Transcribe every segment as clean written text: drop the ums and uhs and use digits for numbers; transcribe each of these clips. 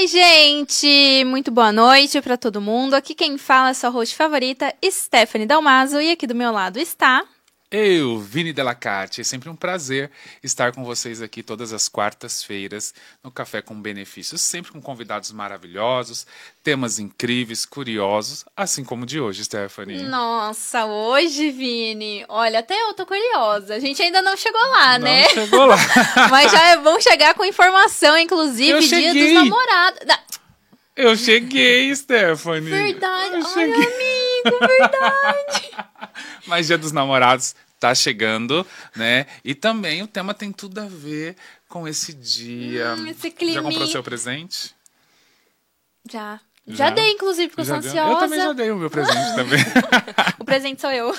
Oi, gente! Muito boa noite para todo mundo. Aqui quem fala é sua host favorita, Stephanie Dalmaso, e aqui do meu lado está... Eu, Vini Delacarte. É sempre um prazer estar com vocês aqui todas as quartas-feiras no Café com Benefícios, sempre com convidados maravilhosos, temas incríveis, curiosos, assim como o de hoje, Stephanie. Nossa, hoje, Vini, olha, até eu tô curiosa. A gente ainda não chegou lá, né? Não chegou lá. Mas já é bom chegar com informação, inclusive, Dia dos Namorados. Eu cheguei, Stephanie. Verdade. Ai, amigo, verdade. Mas Dia dos Namorados tá chegando, né? E também o tema tem tudo a ver com esse dia. Esse clima. Já comprou seu presente? Já dei, inclusive, porque eu sou ansiosa. Eu também já dei o meu presente também. O presente sou eu.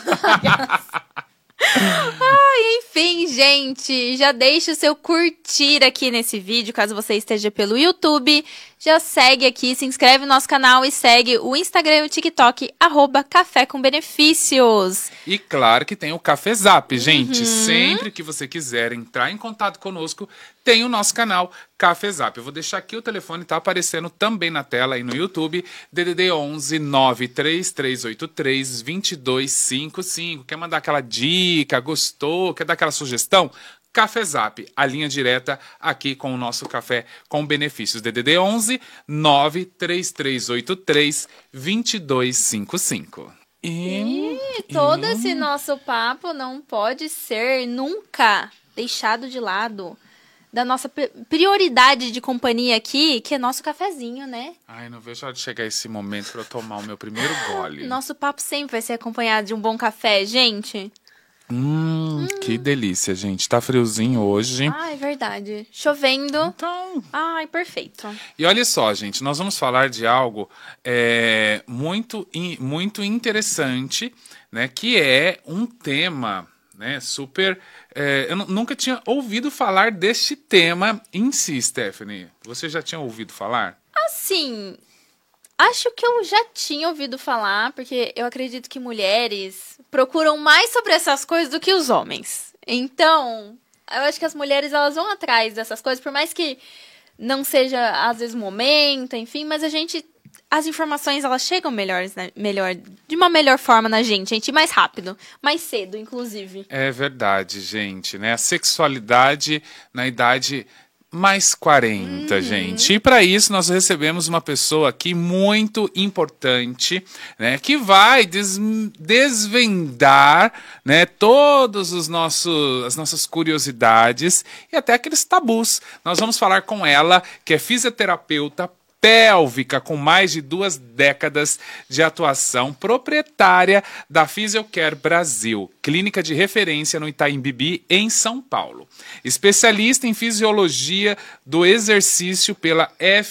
Ai, enfim, gente, já deixa o seu curtir aqui nesse vídeo, caso você esteja pelo YouTube. Já segue aqui, se inscreve no nosso canal e segue o Instagram e o TikTok, @Café com Benefícios. E claro que tem o Café Zap, gente. Sempre que você quiser entrar em contato conosco, tem o nosso canal Café Zap. Eu vou deixar aqui o telefone, tá aparecendo também na tela aí no YouTube. DDD 11 93383 2255. Quer mandar aquela dica, gostou, quer dar aquela sugestão? Café Zap, a linha direta aqui com o nosso Café com Benefícios. DDD 11 93383 2255. E todo esse nosso papo não pode ser nunca deixado de lado da nossa prioridade de companhia aqui, que é nosso cafezinho, né? Ai, não vejo a hora de chegar esse momento para eu tomar o meu primeiro gole. Nosso papo sempre vai ser acompanhado de um bom café, gente. Que delícia, gente. Tá friozinho hoje. Ah, é verdade. Chovendo. Então... Ai, perfeito. E olha só, gente, nós vamos falar de algo muito interessante, né? Que é um tema, né? Super... eu nunca tinha ouvido falar deste tema em si, Stephanie. Você já tinha ouvido falar? Assim... Acho que eu já tinha ouvido falar, porque eu acredito que mulheres procuram mais sobre essas coisas do que os homens. Então, eu acho que as mulheres, elas vão atrás dessas coisas, por mais que não seja, às vezes, o momento, enfim, mas as informações, elas chegam de uma melhor forma na gente mais rápido, mais cedo, inclusive. É verdade, gente, né? A sexualidade na idade... mais 40, gente. E para isso nós recebemos uma pessoa aqui muito importante, né, que vai desvendar, né, todos as nossas curiosidades e até aqueles tabus. Nós vamos falar com ela, que é fisioterapeuta pélvica, com mais de 2 décadas de atuação, proprietária da Physiocare Brasil, clínica de referência no Itaim Bibi, em São Paulo. Especialista em fisiologia do exercício pela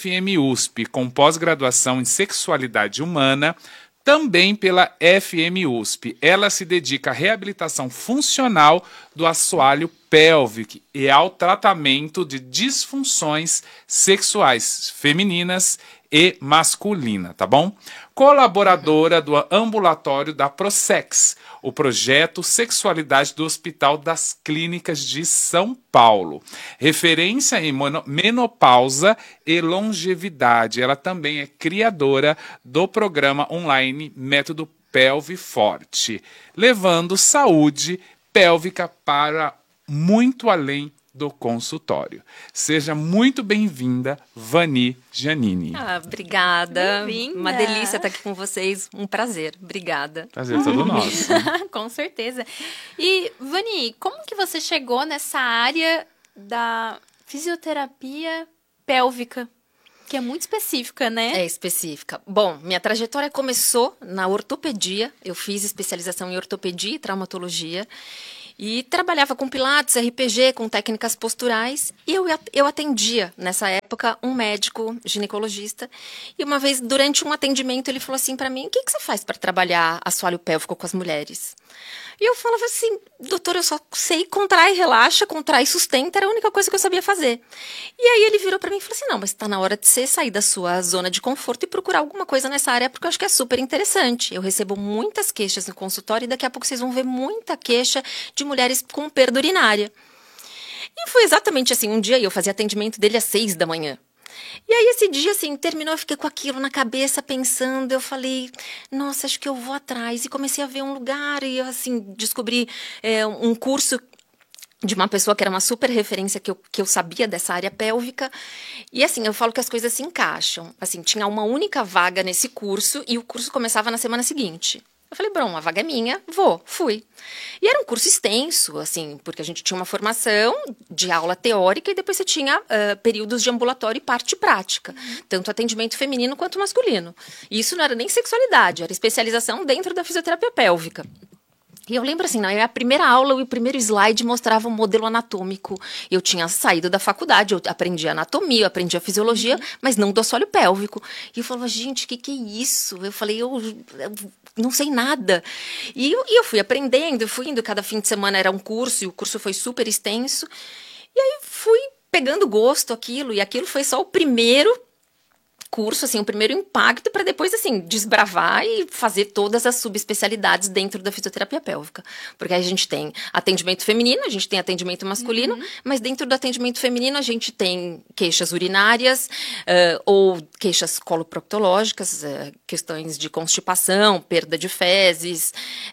FMUSP, com pós-graduação em sexualidade humana, também pela FMUSP. Ela se dedica à reabilitação funcional do assoalho pélvico e ao tratamento de disfunções sexuais femininas e masculina, tá bom? Colaboradora do ambulatório da Prosex, o projeto Sexualidade do Hospital das Clínicas de São Paulo. Referência em menopausa e longevidade. Ela também é criadora do programa online Método Pelve Forte, levando saúde pélvica para muito além do consultório. Seja muito bem-vinda, Vani Giannini. Obrigada. Bem-vinda. Uma delícia estar aqui com vocês. Um prazer. Obrigada. Prazer todo nosso. Com certeza. E, Vani, como que você chegou nessa área da fisioterapia pélvica? Que é muito específica, né? É específica. Bom, minha trajetória começou na ortopedia. Eu fiz especialização em ortopedia e traumatologia. E trabalhava com pilates, RPG, com técnicas posturais. E eu atendia, nessa época, um médico ginecologista. E uma vez, durante um atendimento, ele falou assim para mim: o que você faz para trabalhar assoalho pélvico com as mulheres? E eu falava assim: doutor, eu só sei contrai, relaxa, contrai, sustenta. Era a única coisa que eu sabia fazer. E aí ele virou para mim e falou assim: não, mas está na hora de você sair da sua zona de conforto e procurar alguma coisa nessa área, porque eu acho que é super interessante. Eu recebo muitas queixas no consultório e daqui a pouco vocês vão ver muita queixa de mulheres com perda urinária. E foi exatamente assim, um dia eu fazia atendimento dele às 6 da manhã. E aí esse dia, assim, terminou, eu fiquei com aquilo na cabeça, pensando, eu falei, nossa, acho que eu vou atrás. E comecei a ver um lugar e, assim, descobri um curso de uma pessoa que era uma super referência que eu sabia dessa área pélvica. E assim, eu falo que as coisas se encaixam. Assim, tinha uma única vaga nesse curso e o curso começava na semana seguinte. Eu falei, bom, a vaga é minha, fui. E era um curso extenso, assim, porque a gente tinha uma formação de aula teórica e depois você tinha períodos de ambulatório e parte prática, tanto atendimento feminino quanto masculino. E isso não era nem sexualidade, era especialização dentro da fisioterapia pélvica. E eu lembro assim, a primeira aula, o primeiro slide mostrava um modelo anatômico. Eu tinha saído da faculdade, eu aprendi anatomia, eu aprendi a fisiologia, mas não do assoalho pélvico. E eu falava, gente, o que é isso? Eu falei, eu não sei nada. E eu fui aprendendo, fui indo, cada fim de semana era um curso, e o curso foi super extenso. E aí fui pegando gosto aquilo, e aquilo foi só o primeiro curso, assim, o primeiro impacto para depois, assim, desbravar e fazer todas as subespecialidades dentro da fisioterapia pélvica. Porque aí a gente tem atendimento feminino, a gente tem atendimento masculino, mas dentro do atendimento feminino a gente tem queixas urinárias ou queixas coloproctológicas, questões de constipação, perda de fezes,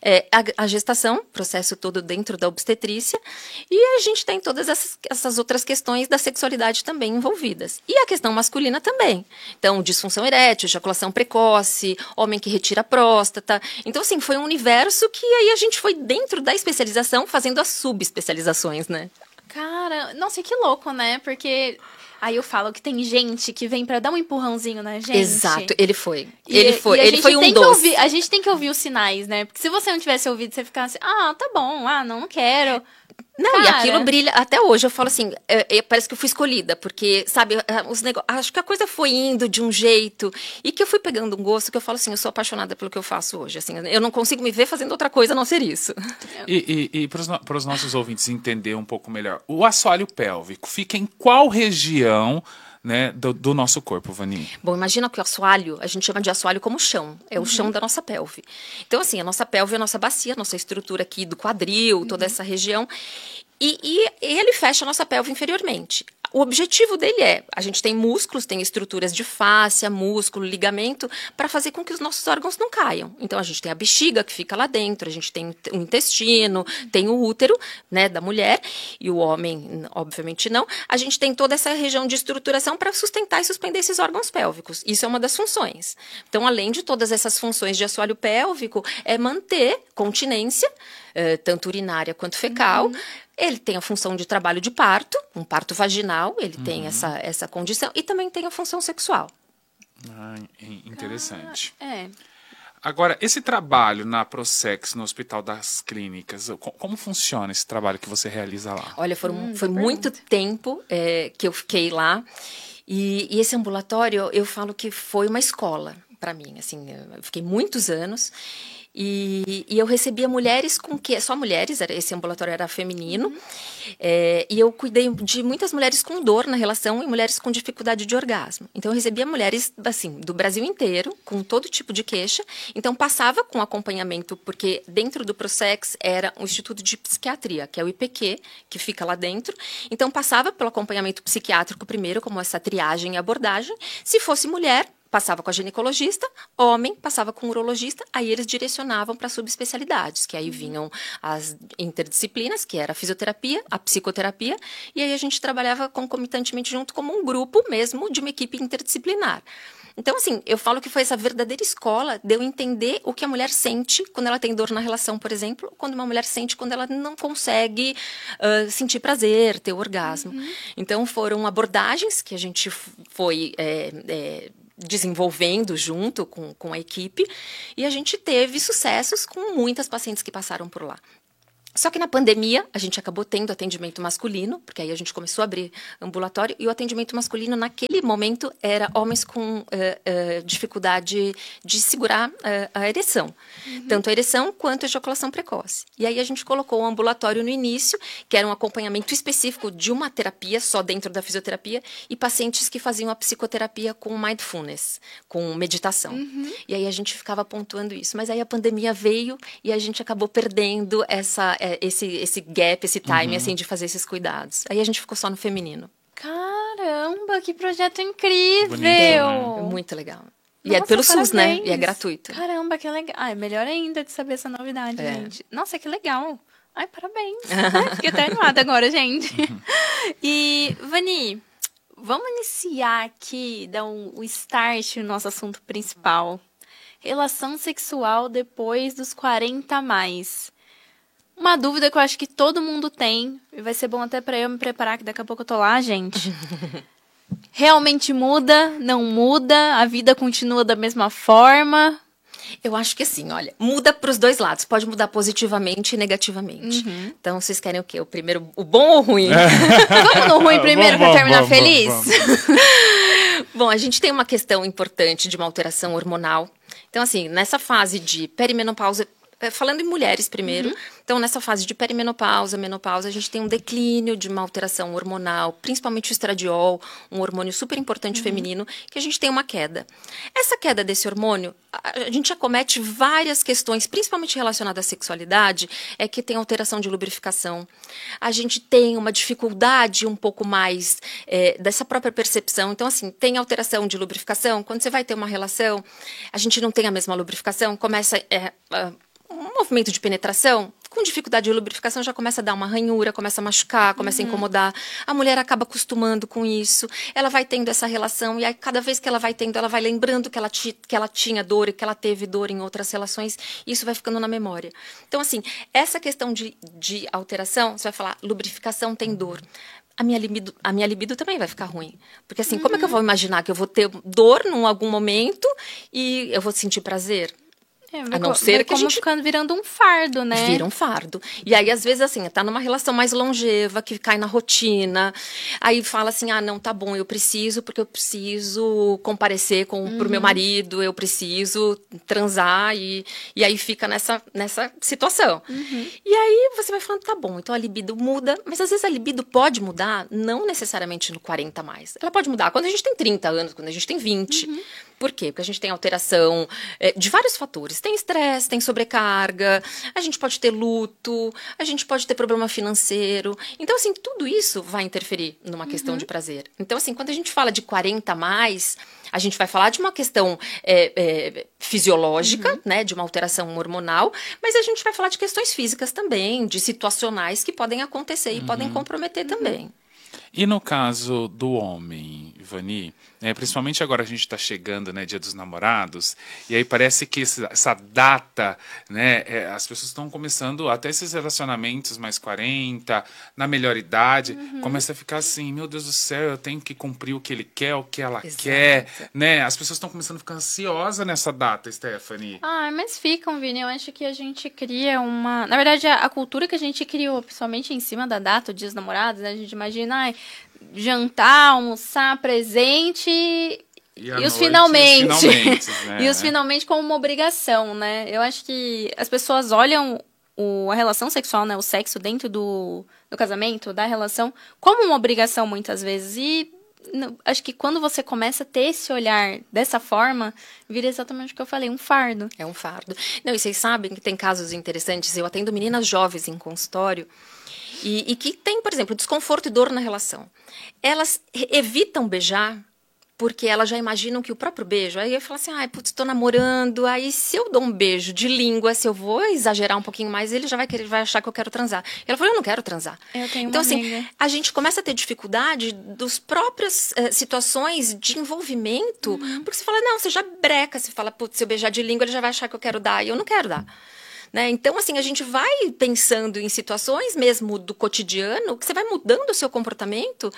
a gestação, processo todo dentro da obstetrícia, e a gente tem todas essas outras questões da sexualidade também envolvidas. E a questão masculina também. Então, disfunção erétil, ejaculação precoce, homem que retira a próstata. Então, assim, foi um universo que aí a gente foi dentro da especialização fazendo as subespecializações, né? Cara, nossa, que louco, né? Porque aí eu falo que tem gente que vem pra dar um empurrãozinho na gente. Exato, ele foi. E Ele foi um dos. A gente tem que ouvir os sinais, né? Porque se você não tivesse ouvido, você ficasse, tá bom, não quero. Não, Cara, e aquilo brilha. Até hoje eu falo assim, parece que eu fui escolhida, porque, sabe, acho que a coisa foi indo de um jeito e que eu fui pegando um gosto que eu falo assim, eu sou apaixonada pelo que eu faço hoje. Assim, eu não consigo me ver fazendo outra coisa a não ser isso. E para os nossos ouvintes entender um pouco melhor, o assoalho pélvico fica em qual região, né, do nosso corpo, Vani? Bom, imagina que o assoalho, a gente chama de assoalho como chão, é o chão da nossa pelve. Então, assim, a nossa pelve é a nossa bacia, a nossa estrutura aqui do quadril, toda essa região, e ele fecha a nossa pelve inferiormente. O objetivo dele a gente tem músculos, tem estruturas de fáscia, músculo, ligamento, para fazer com que os nossos órgãos não caiam. Então, a gente tem a bexiga que fica lá dentro, a gente tem o intestino, tem o útero, né, da mulher, e o homem, obviamente, não. A gente tem toda essa região de estruturação para sustentar e suspender esses órgãos pélvicos. Isso é uma das funções. Então, além de todas essas funções de assoalho pélvico, é manter continência, tanto urinária quanto fecal. Ele tem a função de trabalho de parto, um parto vaginal, ele tem essa condição, e também tem a função sexual. Interessante. É. Agora, esse trabalho na Prosex, no Hospital das Clínicas, como funciona esse trabalho que você realiza lá? Olha, foi muito tempo que eu fiquei lá, e esse ambulatório, eu falo que foi uma escola para mim, assim, eu fiquei muitos anos, e eu recebia mulheres só mulheres, esse ambulatório era feminino, e eu cuidei de muitas mulheres com dor na relação e mulheres com dificuldade de orgasmo. Então, eu recebia mulheres, assim, do Brasil inteiro, com todo tipo de queixa. Então, passava com acompanhamento, porque dentro do Prosex era um Instituto de Psiquiatria, que é o IPQ, que fica lá dentro. Então, passava pelo acompanhamento psiquiátrico primeiro, como essa triagem e abordagem. Se fosse mulher, passava com a ginecologista, homem passava com o urologista, aí eles direcionavam para subespecialidades, que aí vinham as interdisciplinas, que era a fisioterapia, a psicoterapia, e aí a gente trabalhava concomitantemente junto como um grupo mesmo de uma equipe interdisciplinar. Então, assim, eu falo que foi essa verdadeira escola de eu entender o que a mulher sente quando ela tem dor na relação, por exemplo, quando uma mulher sente quando ela não consegue sentir prazer, ter orgasmo. Então, foram abordagens que a gente foi desenvolvendo junto com a equipe, e a gente teve sucessos com muitas pacientes que passaram por lá. Só que na pandemia, a gente acabou tendo atendimento masculino, porque aí a gente começou a abrir ambulatório, e o atendimento masculino, naquele momento, era homens com dificuldade de segurar a ereção. Tanto a ereção quanto a ejaculação precoce. E aí a gente colocou o ambulatório no início, que era um acompanhamento específico de uma terapia, só dentro da fisioterapia, e pacientes que faziam a psicoterapia com mindfulness, com meditação. E aí a gente ficava pontuando isso. Mas aí a pandemia veio e a gente acabou perdendo esse gap, esse time, assim, de fazer esses cuidados. Aí a gente ficou só no feminino. Caramba, que projeto incrível! Bonito, né? É muito legal. E é Nossa, pelo SUS, né? parabéns. E é gratuito. Caramba, que legal. Ai, melhor ainda de saber essa novidade, É. gente. Nossa, que legal. Ai, parabéns. Ai, fiquei até animada agora, gente. E, Vani, vamos iniciar aqui, dar um start no nosso assunto principal. Relação sexual depois dos 40 a mais. Uma dúvida que eu acho que todo mundo tem, e vai ser bom até pra eu me preparar, que daqui a pouco eu tô lá, gente. Realmente muda? Não muda? A vida continua da mesma forma? Eu acho que assim, olha, muda para os dois lados. Pode mudar positivamente e negativamente. Então, vocês querem o quê? O primeiro, o bom ou o ruim? Vamos no ruim primeiro pra terminar feliz? Bom, a gente tem uma questão importante de uma alteração hormonal. Então, assim, nessa fase de perimenopausa, falando em mulheres primeiro, então nessa fase de perimenopausa, menopausa, a gente tem um declínio de uma alteração hormonal, principalmente o estradiol, um hormônio super importante feminino, que a gente tem uma queda. Essa queda desse hormônio, a gente acomete várias questões, principalmente relacionadas à sexualidade, é que tem alteração de lubrificação. A gente tem uma dificuldade um pouco mais dessa própria percepção. Então, assim, tem alteração de lubrificação. Quando você vai ter uma relação, a gente não tem a mesma lubrificação, começa um movimento de penetração, com dificuldade de lubrificação, já começa a dar uma ranhura, começa a machucar, começa a incomodar. A mulher acaba acostumando com isso. Ela vai tendo essa relação e aí cada vez que ela vai tendo, ela vai lembrando que ela tinha dor e que ela teve dor em outras relações. E isso vai ficando na memória. Então, assim, essa questão de alteração, você vai falar, lubrificação tem dor. A minha libido também vai ficar ruim. Porque assim, como é que eu vou imaginar que eu vou ter dor num algum momento e eu vou sentir prazer? A não ser que a gente virando um fardo, né? Vira um fardo. E aí, às vezes, assim, tá numa relação mais longeva, que cai na rotina. Aí fala assim, não, tá bom, porque eu preciso comparecer pro meu marido, eu preciso transar, e aí fica nessa situação. E aí você vai falando, tá bom, então a libido muda, mas às vezes a libido pode mudar, não necessariamente no 40 a mais. Ela pode mudar quando a gente tem 30 anos, quando a gente tem 20. Por quê? Porque a gente tem alteração de vários fatores. Tem estresse, tem sobrecarga, a gente pode ter luto, a gente pode ter problema financeiro. Então, assim, tudo isso vai interferir numa questão de prazer. Então, assim, quando a gente fala de 40 a mais, a gente vai falar de uma questão fisiológica, né, de uma alteração hormonal, mas a gente vai falar de questões físicas também, de situacionais que podem acontecer e podem comprometer também. E no caso do homem, Ivani, principalmente agora a gente está chegando, né, Dia dos Namorados, e aí parece que essa data, né, as pessoas estão começando, até esses relacionamentos mais 40, na melhor idade, começa a ficar assim, meu Deus do céu, eu tenho que cumprir o que ele quer, o que ela quer, né? As pessoas estão começando a ficar ansiosas nessa data, Stephanie. Mas ficam, Vini, eu acho que a gente cria uma... Na verdade, a cultura que a gente criou, principalmente em cima da data, o Dia dos Namorados, né, a gente imagina, jantar, almoçar, presente e os finalmente. Né? E os finalmente como uma obrigação, né? Eu acho que as pessoas olham a relação sexual, né? O sexo dentro do casamento, da relação, como uma obrigação muitas vezes. E acho que quando você começa a ter esse olhar dessa forma, vira exatamente o que eu falei, um fardo. É um fardo. Não, e vocês sabem que tem casos interessantes. Eu atendo meninas jovens em consultório e que tem, por exemplo, desconforto e dor na relação. Elas evitam beijar porque elas já imaginam que o próprio beijo... Aí eu falo assim, estou namorando, aí se eu dou um beijo de língua, se eu vou exagerar um pouquinho mais, ele já vai achar que eu quero transar. Ela falou, eu não quero transar. Eu tenho então, uma assim, amiga. a gente começa a ter dificuldade dos próprias situações de envolvimento, porque você fala, não, você já breca, você fala, se eu beijar de língua, ele já vai achar que eu quero dar, e eu não quero dar. Né? Então, assim, a gente vai pensando em situações mesmo do cotidiano, que você vai mudando o seu comportamento.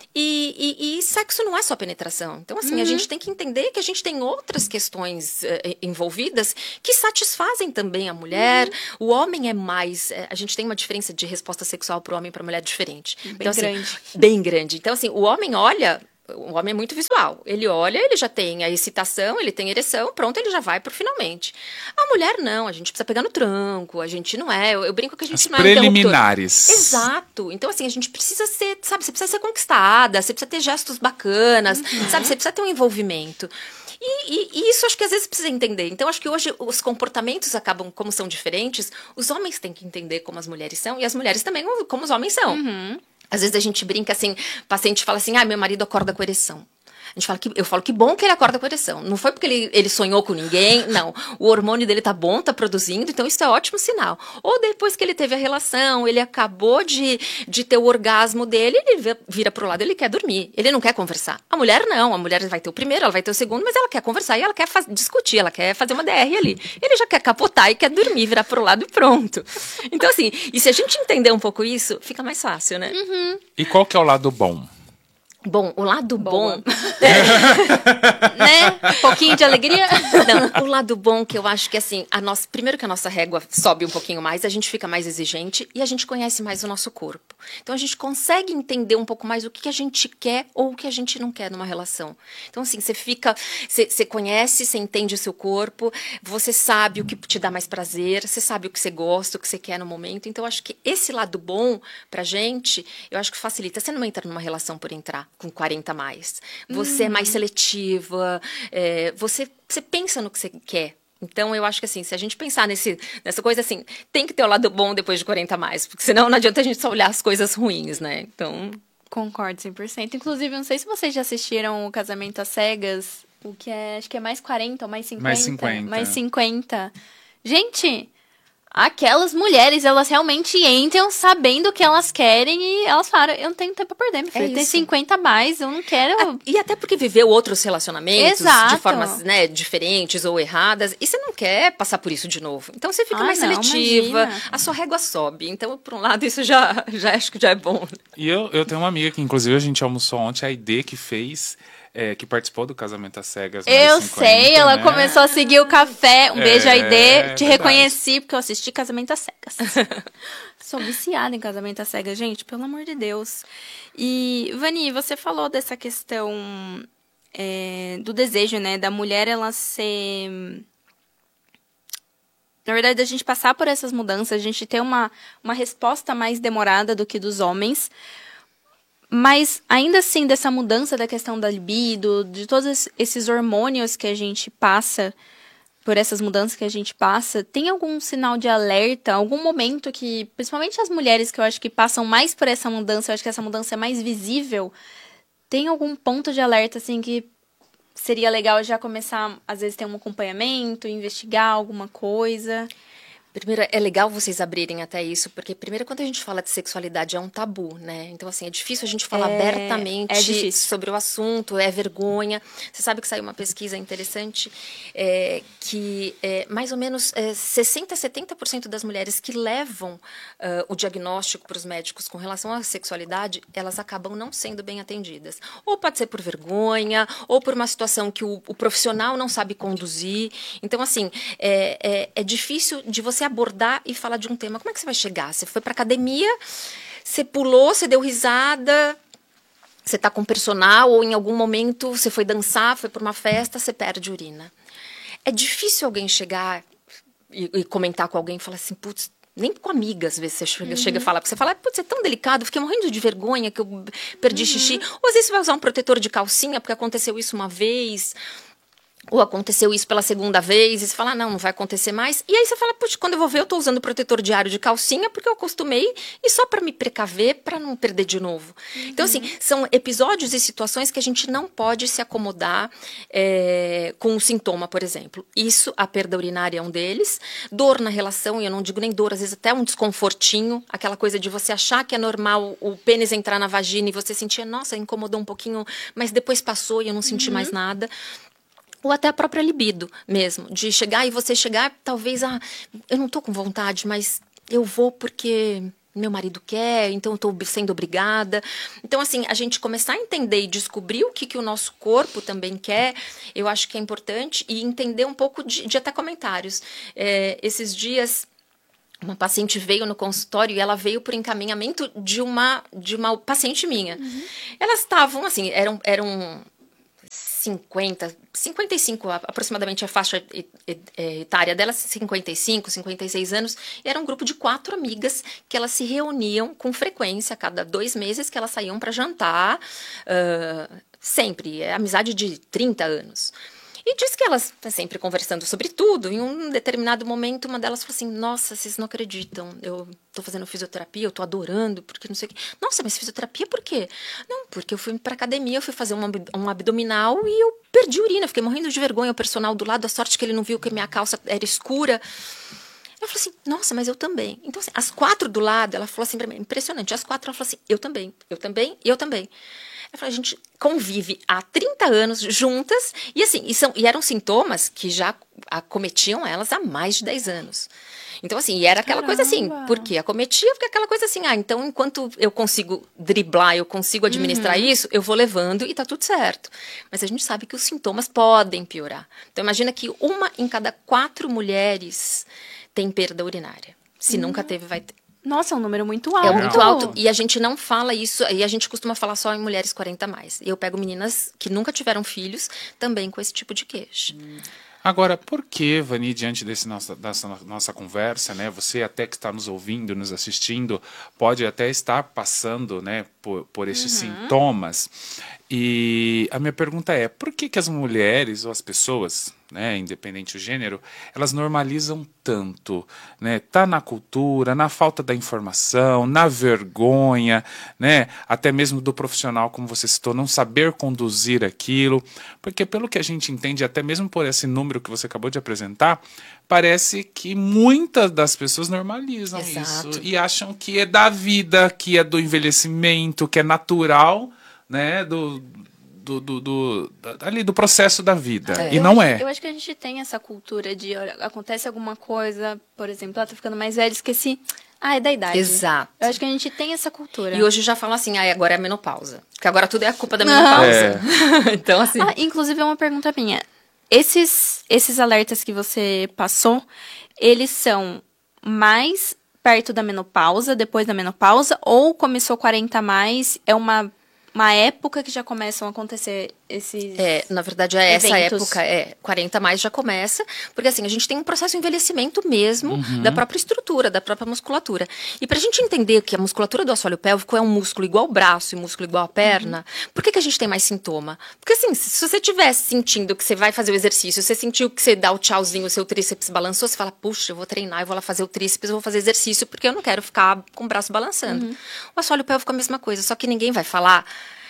E sexo não é só penetração. Então, assim, a gente tem que entender que a gente tem outras questões envolvidas que satisfazem também a mulher. O homem é mais... a gente tem uma diferença de resposta sexual para o homem e para a mulher diferente. Bem grande. Assim, bem grande. Então, assim, o homem olha... O homem é muito visual. Ele olha, ele já tem a excitação, ele tem ereção, pronto, ele já vai pro finalmente. A mulher não, a gente precisa pegar no tranco, a gente não é... Eu brinco que a gente não é preliminares. Exato. Então, assim, a gente precisa ser, sabe, você precisa ser conquistada, você precisa ter gestos bacanas, sabe, você precisa ter um envolvimento. E isso acho que às vezes precisa entender. Então, acho que hoje os comportamentos acabam, como são diferentes, os homens têm que entender como as mulheres são, e as mulheres também como os homens são. Às vezes a gente brinca assim, o paciente fala assim, meu marido acorda com ereção. Eu falo que bom que ele acorda com ereção. Não foi porque ele sonhou com ninguém, não. O hormônio dele tá bom, tá produzindo, então isso é ótimo sinal. Ou depois que ele teve a relação, ele acabou de ter o orgasmo dele, ele vira pro lado, ele quer dormir. Ele não quer conversar. A mulher não, a mulher vai ter o primeiro, ela vai ter o segundo, mas ela quer conversar e ela quer discutir, ela quer fazer uma DR ali. Ele já quer capotar e quer dormir, virar pro lado e pronto. Então assim, e se a gente entender um pouco isso, fica mais fácil, né? Uhum. E qual que é o lado bom? Bom, o lado bom... né? Um pouquinho de alegria. Não, o lado bom que eu acho que, assim, primeiro que a nossa régua sobe um pouquinho mais, a gente fica mais exigente e a gente conhece mais o nosso corpo. Então, a gente consegue entender um pouco mais o que a gente quer ou o que a gente não quer numa relação. Então, assim, você conhece, você entende o seu corpo, você sabe o que te dá mais prazer, você sabe o que você gosta, o que você quer no momento. Então, eu acho que esse lado bom pra gente, eu acho que facilita. Você não entra numa relação por entrar com 40 a mais. Você é mais seletiva, você pensa no que você quer. Então, eu acho que assim, se a gente pensar nessa coisa assim, tem que ter o lado bom depois de 40 a mais, porque senão não adianta a gente só olhar as coisas ruins, né? Então... Concordo 100%. Inclusive, não sei se vocês já assistiram o Casamento às Cegas, o que acho que é mais 40 ou mais 50. Mais 50. Mais 50. Gente... Aquelas mulheres, elas realmente entram sabendo o que elas querem e elas falam, eu não tenho tempo pra perder, meu filho. Tem 50 a mais, eu não quero... E até porque viveu outros relacionamentos Exato. De formas, né, diferentes ou erradas, e você não quer passar por isso de novo. Então você fica mais seletiva, imagina. A sua régua sobe. Então, por um lado, isso já acho que já é bom. E eu tenho uma amiga que, inclusive, a gente almoçou ontem, a Aide, que fez... que participou do Casamento às Cegas. Eu 50, sei, ela né? começou a seguir o café. Um beijo, Aide. Te verdade. reconheci porque eu assisti Casamento às Cegas. Sou viciada em Casamento às Cegas, gente, pelo amor de Deus. E, Vani, você falou dessa questão do desejo, né? Da mulher, ela ser... Na verdade, a gente passar por essas mudanças, a gente ter uma resposta mais demorada do que dos homens. Mas, ainda assim, dessa mudança da questão da libido, de todos esses hormônios que a gente passa, por essas mudanças que a gente passa, tem algum sinal de alerta, algum momento que, principalmente as mulheres que eu acho que passam mais por essa mudança, eu acho que essa mudança é mais visível, tem algum ponto de alerta, assim, que seria legal já começar, às vezes, ter um acompanhamento, investigar alguma coisa? Primeiro, é legal vocês abrirem até isso, porque primeiro, quando a gente fala de sexualidade, é um tabu, né? Então, assim, é difícil a gente falar abertamente sobre o assunto, é vergonha. Você sabe que saiu uma pesquisa interessante que mais ou menos 60% a 70% das mulheres que levam o diagnóstico para os médicos com relação à sexualidade, elas acabam não sendo bem atendidas. Ou pode ser por vergonha, ou por uma situação que o profissional não sabe conduzir. Então, assim, é difícil de você abordar e falar de um tema. Como é que você vai chegar? Você foi pra academia, você pulou, você deu risada, você tá com personal, ou em algum momento você foi dançar, foi pra uma festa, você perde urina. É difícil alguém chegar e comentar com alguém e falar assim, putz, nem com amigas, às vezes você chega e fala, porque você fala, putz, é tão delicado, fiquei morrendo de vergonha que eu perdi xixi. Ou às vezes você vai usar um protetor de calcinha, porque aconteceu isso uma vez... Ou aconteceu isso pela segunda vez, e você fala, não vai acontecer mais. E aí você fala, puxa, quando eu vou ver, eu tô usando protetor diário de calcinha, porque eu acostumei, e só para me precaver, para não perder de novo. Então, assim, são episódios e situações que a gente não pode se acomodar com um sintoma, por exemplo. Isso, a perda urinária é um deles. Dor na relação, e eu não digo nem dor, às vezes até um desconfortinho, aquela coisa de você achar que é normal o pênis entrar na vagina e você sentir, nossa, incomodou um pouquinho, mas depois passou e eu não senti mais nada. Ou até a própria libido mesmo, de chegar e você chegar, talvez, eu não tô com vontade, mas eu vou porque meu marido quer, então eu tô sendo obrigada. Então, assim, a gente começar a entender e descobrir o que o nosso corpo também quer, eu acho que é importante, e entender um pouco de até comentários. Esses dias... Uma paciente veio no consultório e ela veio por encaminhamento de uma paciente minha. Elas estavam, assim, eram 55 aproximadamente a faixa etária delas, 55, 56 anos, e era um grupo de 4 amigas que elas se reuniam com frequência, a cada 2 meses que elas saíam para jantar, sempre, amizade de 30 anos. E diz que elas, sempre conversando sobre tudo, em um determinado momento, uma delas falou assim, nossa, vocês não acreditam, eu tô fazendo fisioterapia, eu tô adorando, porque não sei o quê. Nossa, mas fisioterapia por quê? Não, porque eu fui pra academia, eu fui fazer um abdominal e eu perdi urina, fiquei morrendo de vergonha, o personal do lado, a sorte que ele não viu que minha calça era escura. Eu falei assim, nossa, mas eu também. Então, assim, as 4 do lado, ela falou assim pra mim, impressionante, as 4, ela falou assim, eu também e eu também. Eu falei, a gente convive há 30 anos juntas, e assim, e eram sintomas que já acometiam elas há mais de 10 anos. Então, assim, e era aquela coisa assim, porque acometia, porque aquela coisa assim, então enquanto eu consigo driblar, eu consigo administrar isso, eu vou levando e tá tudo certo. Mas a gente sabe que os sintomas podem piorar. Então, imagina que 1 em cada 4 mulheres tem perda urinária. Se nunca teve, vai ter. Nossa, é um número muito alto. É muito alto. E a gente não fala isso, e a gente costuma falar só em mulheres 40 a mais. E eu pego meninas que nunca tiveram filhos, também com esse tipo de queixa. Agora, por que, Vani, diante dessa nossa conversa, né? Você até que está nos ouvindo, nos assistindo, pode até estar passando, né, por esses sintomas. E a minha pergunta é, por que as mulheres ou as pessoas, né, independente do gênero, elas normalizam tanto, né? Tá na cultura, na falta da informação, na vergonha, né? Até mesmo do profissional, como você citou, não saber conduzir aquilo, porque pelo que a gente entende, até mesmo por esse número que você acabou de apresentar, parece que muitas das pessoas normalizam isso e acham que é da vida, que é do envelhecimento, que é natural, né, ali do processo da vida. E não é. Eu acho que a gente tem essa cultura de, olha, acontece alguma coisa, por exemplo, ela tá ficando mais velha, esqueci. Ah, é da idade. Exato. Eu acho que a gente tem essa cultura. E hoje já falam assim, agora é a menopausa. Porque agora tudo é a culpa da menopausa. Então, assim... inclusive, é uma pergunta minha. Esses alertas que você passou, eles são mais perto da menopausa, depois da menopausa, ou começou 40 a mais, é uma época que já começam a acontecer esses na verdade, essa eventos. época, 40 a mais já começa, porque assim, a gente tem um processo de envelhecimento mesmo da própria estrutura, da própria musculatura. E pra gente entender que a musculatura do assoalho pélvico é um músculo igual ao braço e músculo igual à perna, por que a gente tem mais sintoma? Porque assim, se você estivesse sentindo que você vai fazer o exercício, você sentiu que você dá o tchauzinho, o seu tríceps balançou, você fala, puxa, eu vou treinar, eu vou lá fazer o tríceps, eu vou fazer exercício, porque eu não quero ficar com o braço balançando. O assoalho pélvico é a mesma coisa, só que ninguém vai falar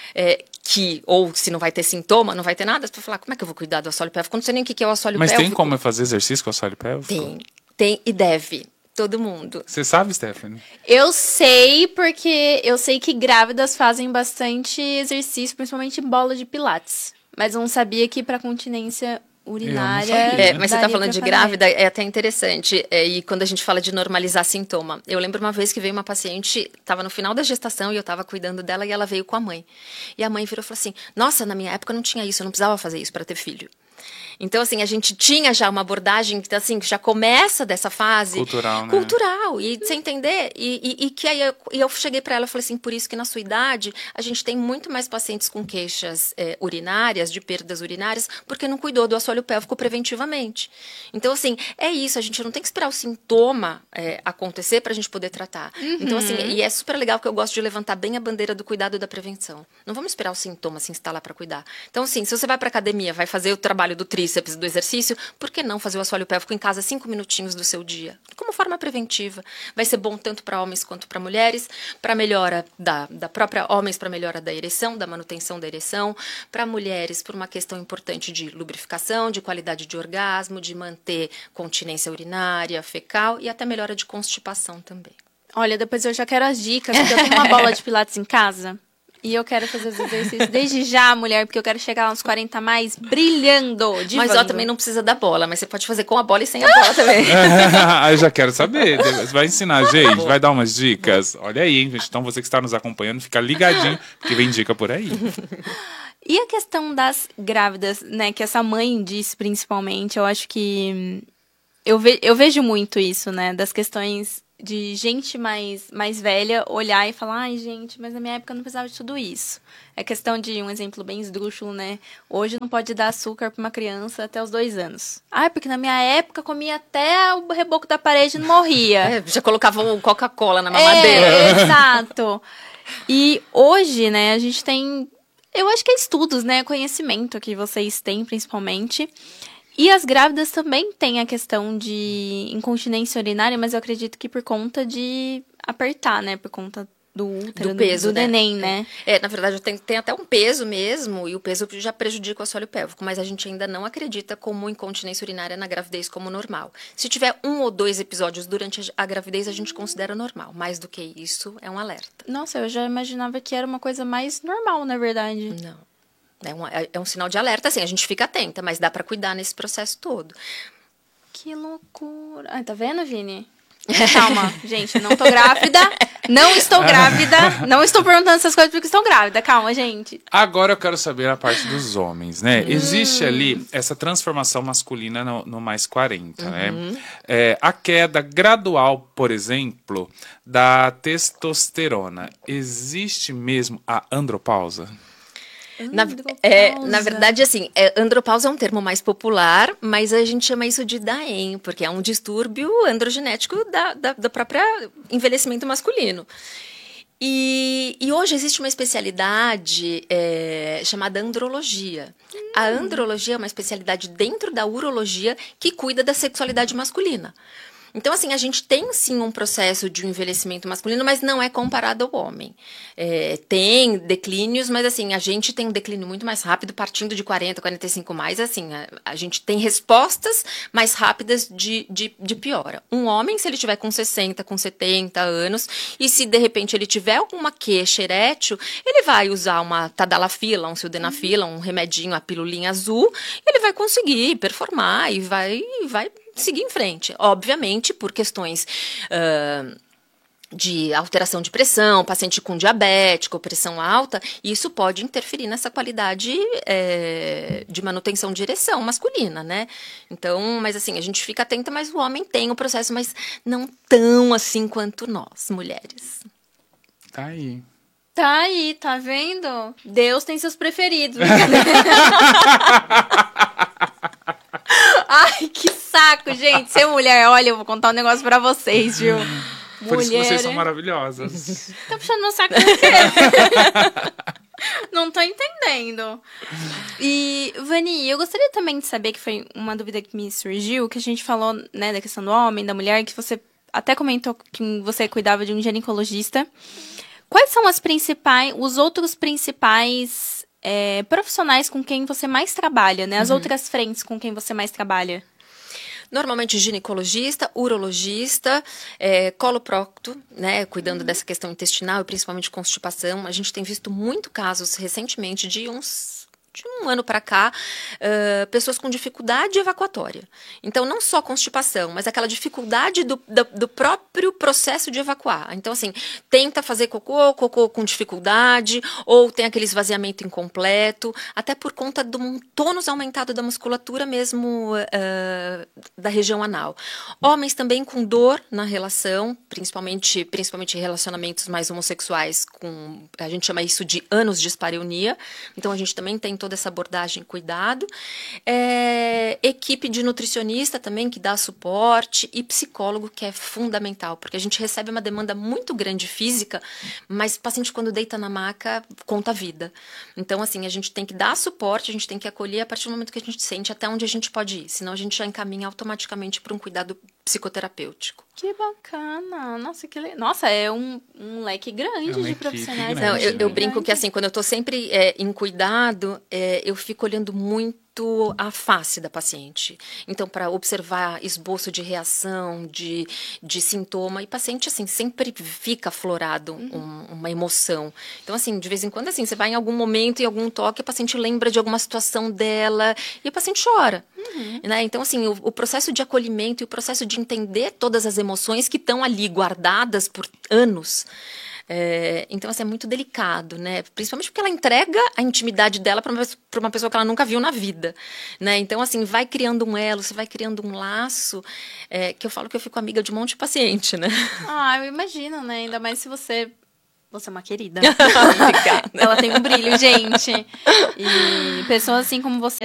ou se não vai ter sintoma, não vai ter nada, você vai falar, como é que eu vou cuidar do assoalho pélvico? Eu não sei nem o que é o assoalho pélvico. Mas tem como fazer exercício com o assoalho pélvico? Tem e deve. Todo mundo. Você sabe, Stephanie? Eu sei, porque eu sei que grávidas fazem bastante exercício, principalmente bola de pilates. Mas eu não sabia que para continência urinária... mas você tá falando de grávida, é até interessante. E quando a gente fala de normalizar sintoma. Eu lembro uma vez que veio uma paciente, estava no final da gestação e eu estava cuidando dela e ela veio com a mãe. E a mãe virou e falou assim, nossa, na minha época não tinha isso, eu não precisava fazer isso para ter filho. Então, assim, a gente tinha já uma abordagem que, assim, que já começa dessa fase... Cultural, né? Cultural. E você entender. E que aí eu cheguei para ela e falei assim, por isso que na sua idade a gente tem muito mais pacientes com queixas urinárias, de perdas urinárias, porque não cuidou do assoalho pélvico preventivamente. Então, assim, é isso. A gente não tem que esperar o sintoma acontecer para a gente poder tratar. Então, assim, e é super legal que eu gosto de levantar bem a bandeira do cuidado e da prevenção. Não vamos esperar o sintoma se instalar para cuidar. Então, assim, se você vai para academia, vai fazer o trabalho do tríceps, do exercício, por que não fazer o assoalho pélvico em casa 5 minutinhos do seu dia? Como forma preventiva. Vai ser bom tanto para homens quanto para mulheres, para melhora da própria homens, para melhora da ereção, da manutenção da ereção, para mulheres por uma questão importante de lubrificação, de qualidade de orgasmo, de manter continência urinária, fecal e até melhora de constipação também. Olha, depois eu já quero as dicas, porque eu tenho uma bola de pilates em casa. E eu quero fazer os exercícios desde já, mulher, porque eu quero chegar uns 40 a mais brilhando, divando. Mas também não precisa da bola, mas você pode fazer com a bola e sem a bola também. Eu já quero saber. Você vai ensinar, gente? Vai dar umas dicas? Olha aí, hein, gente. Então você que está nos acompanhando, fica ligadinho, porque vem dica por aí. E a questão das grávidas, né, que essa mãe disse principalmente, eu acho que... Eu vejo muito isso, né, das questões... de gente mais velha olhar e falar, ai, gente, mas na minha época eu não precisava de tudo isso. É questão de um exemplo bem esdrúxulo, né? Hoje não pode dar açúcar para uma criança até os 2 anos. Ah, porque na minha época comia até o reboco da parede e não morria. Já colocavam Coca-Cola na mamadeira. Exato. E hoje, né, a gente tem Eu acho que é estudos, né? Conhecimento que vocês têm, principalmente. E as grávidas também têm a questão de incontinência urinária, mas eu acredito que por conta de apertar, né? Por conta do útero, Do peso, do né? neném, né? Na verdade, tem até um peso mesmo, e o peso já prejudica o assoalho pélvico, mas a gente ainda não acredita como incontinência urinária na gravidez como normal. Se tiver 1 ou 2 episódios durante a gravidez, a gente considera normal. Mais do que isso, é um alerta. Nossa, eu já imaginava que era uma coisa mais normal, na verdade. Não. É um sinal de alerta, assim, a gente fica atenta, mas dá pra cuidar nesse processo todo. Que loucura. Ah, tá vendo, Vini? Calma, gente, não tô grávida. Não estou grávida. Não estou perguntando essas coisas porque estou grávida. Calma, gente. Agora eu quero saber a parte dos homens, né? Existe ali essa transformação masculina no mais 40, né? A queda gradual, por exemplo, da testosterona. Existe mesmo a andropausa? Na verdade, assim, andropausa é um termo mais popular, mas a gente chama isso de DAEM, porque é um distúrbio androgenético da própria envelhecimento masculino. E hoje existe uma especialidade chamada andrologia. A andrologia é uma especialidade dentro da urologia que cuida da sexualidade masculina. Então, assim, a gente tem, sim, um processo de envelhecimento masculino, mas não é comparado ao homem. Tem declínios, mas, assim, a gente tem um declínio muito mais rápido, partindo de 40, 45 mais, assim, a gente tem respostas mais rápidas de piora. Um homem, se ele tiver com 60, com 70 anos, e se, de repente, ele tiver alguma queixa erétil, ele vai usar uma tadalafila, um sildenafila, um remedinho, a pilulinha azul, e ele vai conseguir performar e vai seguir em frente. Obviamente, por questões de alteração de pressão, paciente com diabético, pressão alta, isso pode interferir nessa qualidade de manutenção de ereção masculina, né? Então, mas assim, a gente fica atenta, mas o homem tem o processo, mas não tão assim quanto nós, mulheres. Tá aí. Tá aí, tá vendo? Deus tem seus preferidos. Ai, que saco, gente. Ser mulher, olha, eu vou contar um negócio pra vocês, viu? Por isso que vocês são maravilhosas. Tá puxando meu saco por quê? Não tô entendendo. E, Vani, eu gostaria também de saber, que foi uma dúvida que me surgiu, que a gente falou, né, da questão do homem, da mulher, que você até comentou que você cuidava de um ginecologista. Quais são os outros principais profissionais com quem você mais trabalha, né? As outras frentes com quem você mais trabalha? Normalmente ginecologista, urologista, coloprocto, né, cuidando dessa questão intestinal e principalmente constipação. A gente tem visto muito casos recentemente de um ano para cá, pessoas com dificuldade evacuatória. Então, não só constipação, mas aquela dificuldade do próprio processo de evacuar. Então, assim, tenta fazer cocô com dificuldade, ou tem aquele esvaziamento incompleto, até por conta de um tônus aumentado da musculatura mesmo da região anal. Homens também com dor na relação, principalmente relacionamentos mais homossexuais, a gente chama isso de ânus dispareunia. Então, a gente também tem toda essa abordagem, cuidado. Equipe de nutricionista também, que dá suporte, e psicólogo, que é fundamental, porque a gente recebe uma demanda muito grande física, mas o paciente, quando deita na maca, conta a vida. Então, assim, a gente tem que dar suporte, a gente tem que acolher a partir do momento que a gente sente até onde a gente pode ir, senão a gente já encaminha automaticamente para um cuidado psicoterapêutico. Que bacana! Nossa, Nossa, é um leque grande de profissionais. Grande. Não, eu brinco que, assim, quando eu tô sempre em cuidado, eu fico olhando muito a face da paciente. Então, para observar esboço de reação, de sintoma, e paciente, assim, sempre fica aflorado uma emoção. Então, assim, de vez em quando, assim, você vai em algum momento, em algum toque, a paciente lembra de alguma situação dela, e a paciente chora. Né? Então, assim, o processo de acolhimento e o processo de entender todas as emoções que estão ali guardadas por anos. Então, assim, é muito delicado, né? Principalmente porque ela entrega a intimidade dela para uma pessoa que ela nunca viu na vida, né? Então, assim, vai criando um elo, você vai criando um laço, que eu falo que eu fico amiga de um monte de paciente, né? Ah, eu imagino, né? Ainda mais se você é uma querida. Obrigada. Ela tem um brilho, gente. E pessoas assim como você que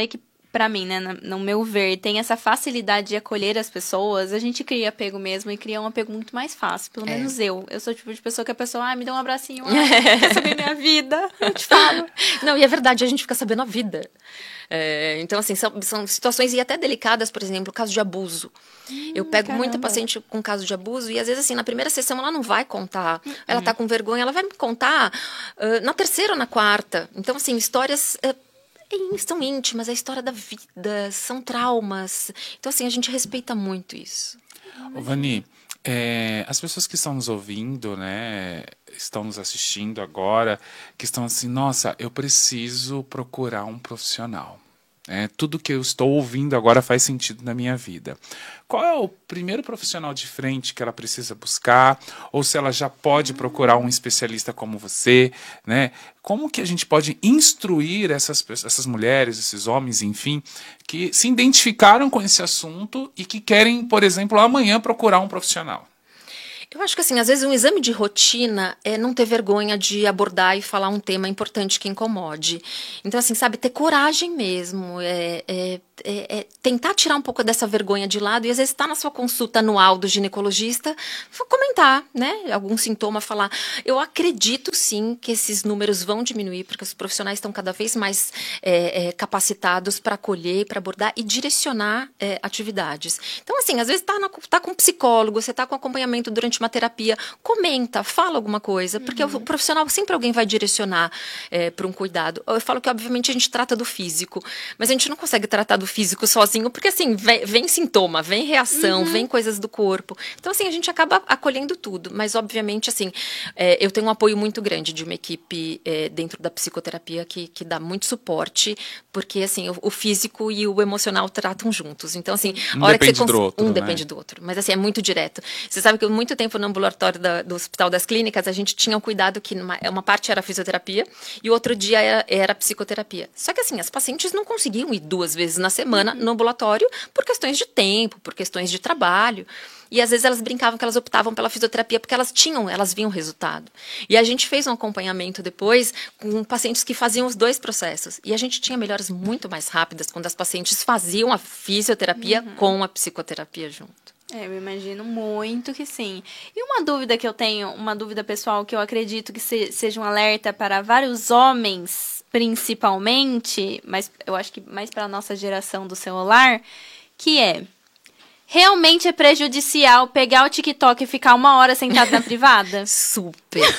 pra mim, né, no meu ver, tem essa facilidade de acolher as pessoas, a gente cria apego mesmo e cria um apego muito mais fácil. Pelo menos eu. Eu sou o tipo de pessoa que a pessoa, me dá um abracinho, quer saber minha vida? Eu te falo. Não, e é verdade, a gente fica sabendo a vida. Então, assim, são situações e até delicadas, por exemplo, o caso de abuso. Eu pego muita paciente com caso de abuso e, às vezes, assim, na primeira sessão ela não vai contar. Ela tá com vergonha, ela vai me contar na terceira ou na quarta. Então, assim, histórias... são íntimas, é a história da vida, são traumas. Então, assim, a gente respeita muito isso. Ô, Vani, as pessoas que estão nos ouvindo, né, estão nos assistindo agora, que estão assim, nossa, eu preciso procurar um profissional. Tudo que eu estou ouvindo agora faz sentido na minha vida. Qual é o primeiro profissional de frente que ela precisa buscar? Ou se ela já pode procurar um especialista como você, né? Como que a gente pode instruir essas mulheres, esses homens, enfim, que se identificaram com esse assunto e que querem, por exemplo, amanhã procurar um profissional? Eu acho que, assim, às vezes um exame de rotina é não ter vergonha de abordar e falar um tema importante que incomode. Então, assim, sabe, ter coragem mesmo, tentar tirar um pouco dessa vergonha de lado e, às vezes, estar na sua consulta anual do ginecologista, comentar, né, algum sintoma, falar. Eu acredito, sim, que esses números vão diminuir, porque os profissionais estão cada vez mais capacitados para acolher, para abordar e direcionar atividades. Então, assim, às vezes tá com um psicólogo, você tá com acompanhamento durante uma terapia, comenta, fala alguma coisa, porque o profissional sempre alguém vai direcionar para um cuidado. Eu falo que, obviamente, a gente trata do físico, mas a gente não consegue tratar do físico sozinho, porque, assim, vem sintoma, vem reação, vem coisas do corpo. Então, assim, a gente acaba acolhendo tudo, mas, obviamente, assim, eu tenho um apoio muito grande de uma equipe dentro da psicoterapia que dá muito suporte, porque, assim, o físico e o emocional tratam juntos. Então, assim, a hora que você depende do outro, mas, assim, é muito direto. Você sabe que muito tempo no ambulatório do Hospital das Clínicas, a gente tinha um cuidado que uma parte era fisioterapia e o outro dia era psicoterapia. Só que, assim, as pacientes não conseguiam ir 2 vezes na semana no ambulatório por questões de tempo, por questões de trabalho. E às vezes elas brincavam que elas optavam pela fisioterapia porque elas viam o resultado. E a gente fez um acompanhamento depois com pacientes que faziam os 2 processos. E a gente tinha melhoras muito mais rápidas quando as pacientes faziam a fisioterapia com a psicoterapia junto. Eu imagino muito que sim. E uma dúvida que eu tenho, uma dúvida pessoal que eu acredito que seja um alerta para vários homens, principalmente, mas eu acho que mais para a nossa geração do celular, que realmente é prejudicial pegar o TikTok e ficar 1 hora sentado na privada? Super.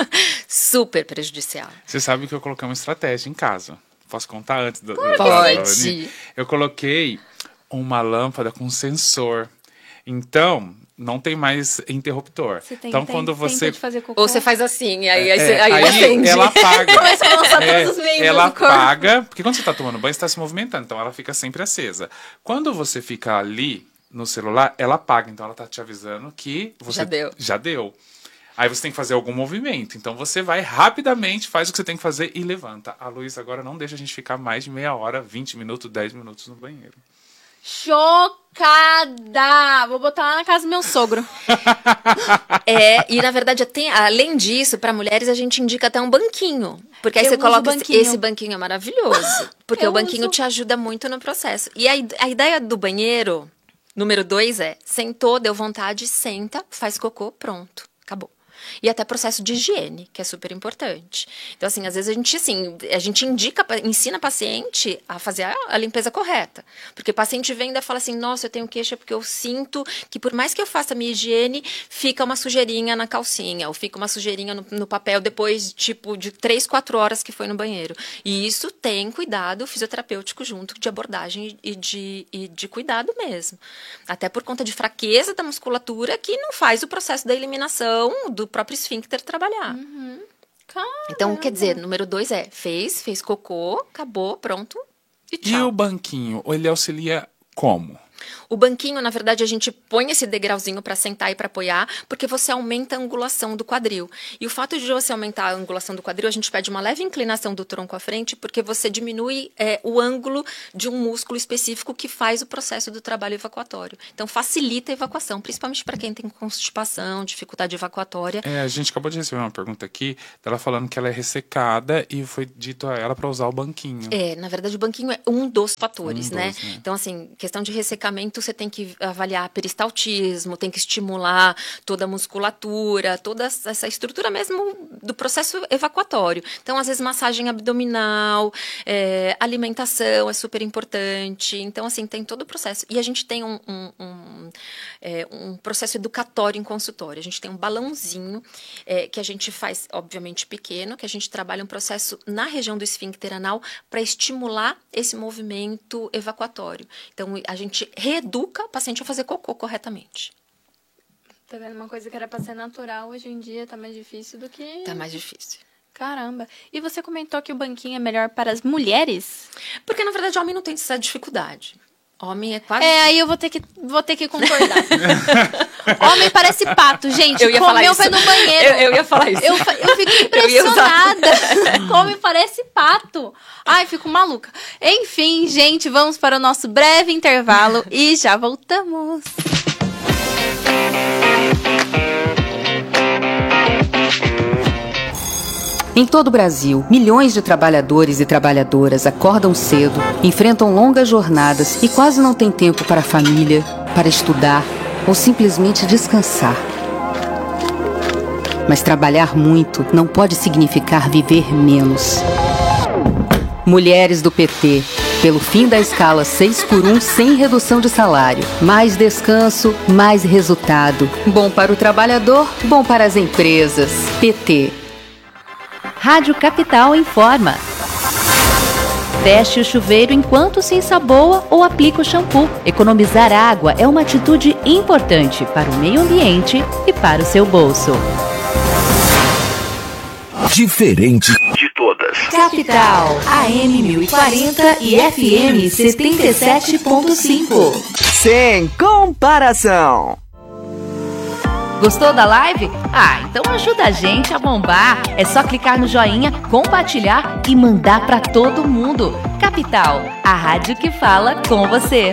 Super prejudicial. Você sabe que eu coloquei uma estratégia em casa. Posso contar antes? Pode. Eu coloquei uma lâmpada com sensor. Então, não tem mais interruptor. Então, quando você... Ou você faz assim, aí acende. Ela apaga. Começa a lançar todos os membros ela do corpo. apaga, porque quando você está tomando banho, você está se movimentando, então ela fica sempre acesa. Quando você fica ali no celular, ela apaga, então ela está te avisando que você já deu. Aí você tem que fazer algum movimento. Então você vai rapidamente, faz o que você tem que fazer e levanta. A Luísa agora não deixa a gente ficar mais de meia hora, 20 minutos, 10 minutos no banheiro. Chocada! Vou botar lá na casa do meu sogro. E na verdade, além disso, para mulheres a gente indica até um banquinho. Porque aí você coloca esse banquinho é maravilhoso. Porque o banquinho te ajuda muito no processo. E a ideia do banheiro, número 2, sentou, deu vontade, senta, faz cocô, pronto, acabou. E até processo de higiene, que é super importante. Então, assim, às vezes a gente ensina a paciente a fazer a limpeza correta. Porque o paciente vem e fala assim, nossa, eu tenho queixa porque eu sinto que por mais que eu faça a minha higiene, fica uma sujeirinha na calcinha, ou fica uma sujeirinha no papel depois, tipo, de 3, 4 horas que foi no banheiro. E isso tem cuidado fisioterapêutico junto de abordagem e de cuidado mesmo. Até por conta de fraqueza da musculatura que não faz o processo da eliminação do próprio esfíncter trabalhar. Então, quer dizer, número 2 fez cocô, acabou, pronto e tchau. E o banquinho, ele auxilia como? O banquinho, na verdade, a gente põe esse degrauzinho para sentar e para apoiar, porque você aumenta a angulação do quadril. E o fato de você aumentar a angulação do quadril, a gente pede uma leve inclinação do tronco à frente, porque você diminui o ângulo de um músculo específico que faz o processo do trabalho evacuatório. Então, facilita a evacuação, principalmente para quem tem constipação, dificuldade evacuatória. A gente acabou de receber uma pergunta aqui, dela falando que ela é ressecada e foi dito a ela para usar o banquinho. Na verdade, o banquinho é um dos fatores, né? Né? Então, assim, questão de ressecamento, você tem que avaliar peristaltismo, tem que estimular toda a musculatura, toda essa estrutura mesmo do processo evacuatório. Então, às vezes, massagem abdominal, alimentação é super importante. Então, assim, tem todo o processo. E a gente tem um processo educatório em consultório. A gente tem um balãozinho que a gente faz, obviamente, pequeno, que a gente trabalha um processo na região do esfíncter anal para estimular esse movimento evacuatório. Então, a gente reeduca o paciente a fazer cocô corretamente. Tá vendo? Uma coisa que era pra ser natural, hoje em dia tá mais difícil do que... Tá mais difícil. Caramba. E você comentou que o banquinho é melhor para as mulheres? Porque, na verdade, o homem não tem essa dificuldade. Homem é quase... aí eu vou ter que concordar. Homem parece pato, gente. Eu ia falar isso. Foi no banheiro. Eu ia falar isso. Eu fiquei impressionada. Homem parece pato. Ai, fico maluca. Enfim, gente, vamos para o nosso breve intervalo e já voltamos. Em todo o Brasil, milhões de trabalhadores e trabalhadoras acordam cedo, enfrentam longas jornadas e quase não têm tempo para a família, para estudar ou simplesmente descansar. Mas trabalhar muito não pode significar viver menos. Mulheres do PT, pelo fim da escala 6x1 sem redução de salário. Mais descanso, mais resultado. Bom para o trabalhador, bom para as empresas. PT. Rádio Capital informa. Feche o chuveiro enquanto se ensaboa ou aplica o shampoo. Economizar água é uma atitude importante para o meio ambiente e para o seu bolso. Diferente de todas. Capital, AM 1040 e FM 77.5. Sem comparação. Gostou da live? Então ajuda a gente a bombar. É só clicar no joinha, compartilhar e mandar para todo mundo. Capital, a rádio que fala com você.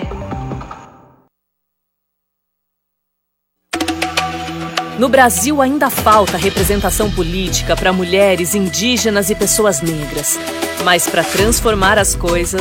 No Brasil ainda falta representação política para mulheres, indígenas e pessoas negras. Mas para transformar as coisas,